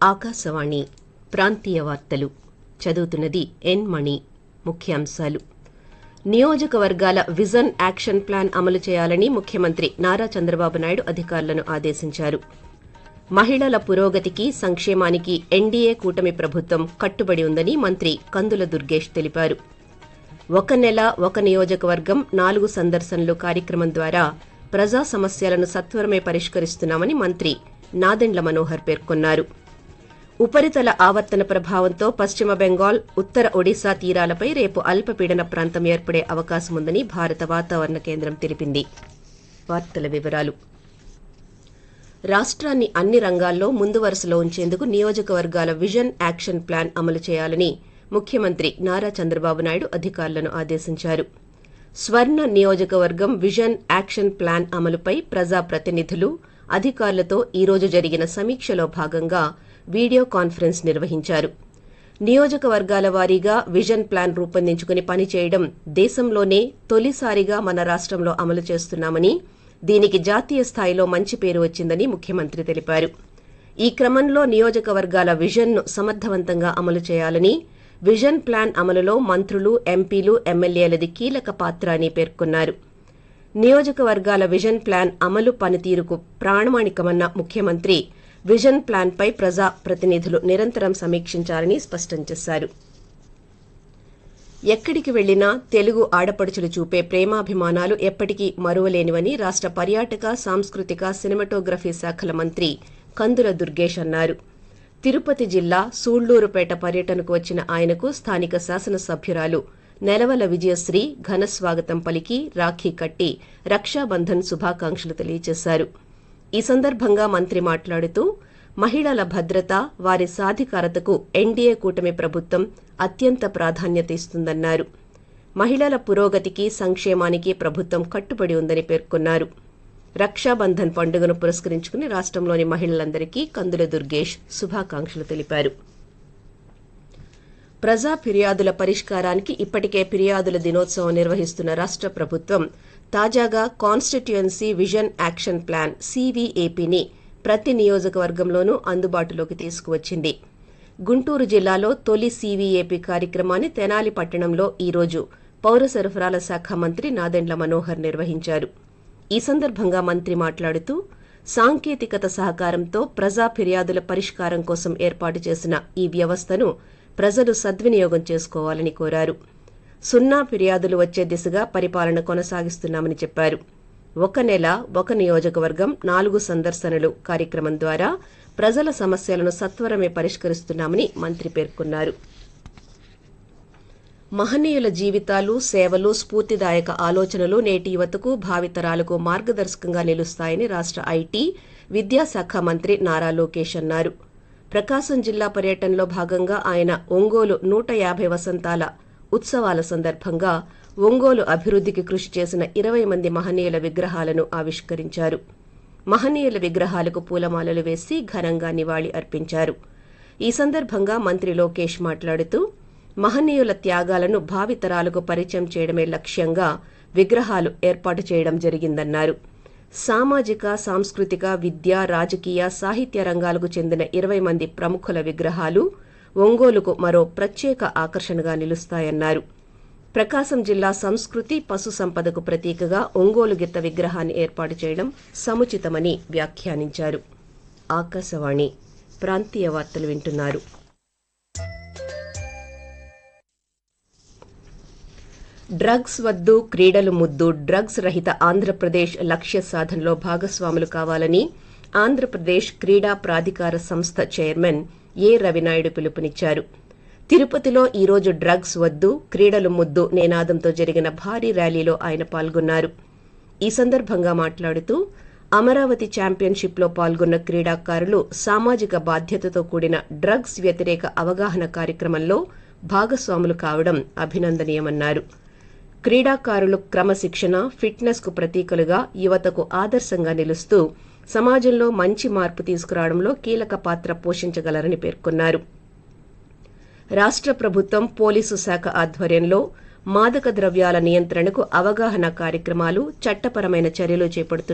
ఆకాశవాణి ప్రాంతీయ వార్తలు చదువుతున్నది ఎన్ మణి. ముఖ్యాంశాలు. నియోజకవర్గాల విజన్ యాక్షన్ ప్లాన్ అమలు చేయాలని ముఖ్యమంత్రి నారా చంద్రబాబు నాయుడు అధికారులను ఆదేశించారు. మహిళల పురోగతికి, సంక్షేమానికి ఎన్డీఏ కూటమి ప్రభుత్వం కట్టుబడి ఉందని మంత్రి కందుల దుర్గేష్ తెలిపారు. ఒక నెల ఒక నియోజకవర్గం 4 సందర్శనలు కార్యక్రమం ద్వారా ప్రజా సమస్యలను సత్వరమే పరిష్కరిస్తున్నామని మంత్రి నాదెండ్ల మనోహర్ పేర్కొన్నారు. ఉపరితల ఆవర్తన ప్రభావంతో పశ్చిమ బెంగాల్, ఉత్తర ఒడిశా తీరాలపై రేపు అల్పపీడన ప్రాంతం ఏర్పడే అవకాశముందని భారత వాతావరణ కేంద్రం తెలిపింది. వార్తల వివరాలు. రాష్ట్రాన్ని అన్ని రంగాల్లో ముందు వరుసలో ఉంచేందుకు నియోజకవర్గాల విజన్ యాక్షన్ ప్లాన్ అమలు చేయాలని ముఖ్యమంత్రి నారా చంద్రబాబు నాయుడు అధికారులను ఆదేశించారు. స్వర్ణ నియోజకవర్గం విజన్ యాక్షన్ ప్లాన్ అమలుపై ప్రజాప్రతినిధులు, అధికారులతో ఈ రోజు జరిగిన సమీక్షలో భాగంగా వీడియో కాన్ఫరెన్స్ నిర్వహించారు. నియోజకవర్గాల వారీగా విజన్ ప్లాన్ రూపొందించుకుని పనిచేయడం దేశంలోనే తొలిసారిగా మన రాష్ట్రంలో అమలు చేస్తున్నామని, దీనికి జాతీయ స్థాయిలో మంచి పేరు వచ్చిందని ముఖ్యమంత్రి తెలిపారు. ఈ క్రమంలో నియోజకవర్గాల విజన్ను సమర్థవంతంగా అమలు చేయాలని, విజన్ ప్లాన్ అమలులో మంత్రులు, ఎంపీలు, ఎమ్మెల్యేలది కీలక పాత్ర అని పేర్కొన్నారు. నియోజకవర్గాల విజన్ ప్లాన్ అమలు పనితీరుకు ప్రామాణికమన్న ముఖ్యమంత్రి విజన్ ప్లాన్పై ప్రజా ప్రతినిధులు నిరంతరం సమీక్షించాలని స్పష్టం చేశారు. ఎక్కడికి వెళ్లినా తెలుగు ఆడపడుచులు చూపే ప్రేమాభిమానాలు ఎప్పటికీ మరువలేనివని రాష్ట్ర పర్యాటక, సాంస్కృతిక, సినిమాటోగ్రఫీ శాఖల మంత్రి కందుల దుర్గేష్ అన్నారు. తిరుపతి జిల్లా సూళ్లూరుపేట పర్యటనకు వచ్చిన ఆయనకు స్థానిక శాసనసభ్యురాలు నెలవల విజయశ్రీ ఘన స్వాగతం పలికి రాఖీ కట్టి రక్షాబంధన్ శుభాకాంక్షలు తెలియజేశారు. ఈ సందర్భంగా మంత్రి మాట్లాడుతూ మహిళల భద్రత, వారి సాధికారతకు ఎన్డీఏ కూటమి ప్రభుత్వం అత్యంత ప్రాధాన్యత ఇస్తుందన్నారు. మహిళల పురోగతికి, సంక్షేమానికి ప్రభుత్వం కట్టుబడి ఉందని పేర్కొన్నారు. రక్షాబంధన్ పండుగను పురస్కరించుకుని రాష్ట్రంలోని మహిళలందరికీ కందుల దుర్గేష్ శుభాకాంక్షలు తెలిపారు. ప్రజా ఫిర్యాదుల పరిష్కారానికి ఇప్పటికే ఫిర్యాదుల దినోత్సవం నిర్వహిస్తున్న రాష్ట్ర ప్రభుత్వం తాజాగా కాన్స్టిట్యుయెన్సీ విజన్ యాక్షన్ ప్లాన్ CVAPని ప్రతి నియోజకవర్గంలోనూ అందుబాటులోకి తీసుకువచ్చింది. గుంటూరు జిల్లాలో తొలి CVAP కార్యక్రమాన్ని తెనాలి పట్టణంలో ఈ రోజు పౌర సరఫరాల శాఖ మంత్రి నాదెండ్ల మనోహర్ నిర్వహించారు. ఈ సందర్భంగా మంత్రి మాట్లాడుతూ సాంకేతికత సహకారంతో ప్రజా ఫిర్యాదుల పరిష్కారం కోసం ఏర్పాటు చేసిన ఈ వ్యవస్థను ప్రజలు సద్వినియోగం చేసుకోవాలని కోరారు. 0 ఫిర్యాదులు వచ్చే దిశగా పరిపాలన కొనసాగిస్తున్నామని చెప్పారు. ఒక నెల ఒక నియోజకవర్గం 4 సందర్శనలు కార్యక్రమం ద్వారా ప్రజల సమస్యలను సత్వరమే పరిష్కరిస్తున్నామని మంత్రి పేర్కొన్నారు. మహనీయుల జీవితాలు, సేవలు, స్ఫూర్తిదాయక ఆలోచనలు నేటి యువతకు, భావితరాలకు మార్గదర్శకంగా నిలుస్తాయని రాష్ట్ర ఐటీ, విద్యాశాఖ మంత్రి నారా లోకేష్ అన్నారు. ప్రకాశం జిల్లా పర్యటనలో భాగంగా ఆయన ఒంగోలు 150 వసంతాల ఉత్సవాల సందర్భంగా ఒంగోలు అభివృద్ధికి కృషి చేసిన 20 మంది మహనీయుల విగ్రహాలను ఆవిష్కరించారు. మహనీయుల విగ్రహాలకు పూలమాలలు వేసి ఘనంగా నివాళి అర్పించారు. ఈ సందర్భంగా మంత్రి లోకేష్ మాట్లాడుతూ మహనీయుల త్యాగాలను భావితరాలకు పరిచయం చేయడమే లక్ష్యంగా విగ్రహాలు ఏర్పాటు చేయడం జరిగిందన్నారు. సామాజిక, సాంస్కృతిక, విద్య, రాజకీయ, సాహిత్య రంగాలకు చెందిన 20 మంది ప్రముఖుల విగ్రహాలు ఒంగోలుకు మరో ప్రత్యేక ఆకర్షణగా నిలుస్తాయన్నారు. ప్రకాశం జిల్లా సంస్కృతి, పశు సంపదకు ప్రతీకగా ఒంగోలు గిత్త విగ్రహాన్ని ఏర్పాటు చేయడం సముచితమని వ్యాఖ్యానించారు. ఆకాశవాణి ప్రాంతీయ వార్తలు వింటున్నారు. డ్రగ్స్ వద్దు, క్రీడలు ముద్దు, డ్రగ్స్ రహిత ఆంధ్రప్రదేశ్ లక్ష్య సాధనలో భాగస్వాములు కావాలని ఆంధ్రప్రదేశ్ క్రీడా ప్రాధికార సంస్థ చైర్మన్ ఏ రవినాయుడు పిలుపునిచ్చారు. తిరుపతిలో ఈ రోజు డ్రగ్స్ వద్దు, క్రీడలు ముద్దు నినాదంతో జరిగిన భారీ ర్యాలీలో ఆయన పాల్గొన్నారు. ఈ సందర్భంగా మాట్లాడుతూ అమరావతి ఛాంపియన్షిప్లో పాల్గొన్న క్రీడాకారులు సామాజిక బాధ్యతతో కూడిన డ్రగ్స్ వ్యతిరేక అవగాహన కార్యక్రమంలో భాగస్వాములు కావడం అభినందనీయమన్నారు. క్రీడాకారులు క్రమశిక్షణ, ఫిట్నెస్ కు ప్రతీకలుగా యువతకు ఆదర్శంగా నిలుస్తూ సమాజంలో మంచి మార్పు తీసుకురావడంలో కీలక పాత్ర పోషించగలరని పేర్కొన్నారు. రాష్ట్ర ప్రభుత్వం, పోలీసు శాఖ ఆధ్వర్యంలో మాదక ద్రవ్యాల నియంత్రణకు అవగాహన కార్యక్రమాలు, చట్టపరమైన చర్యలు చేపడుతున్నారు.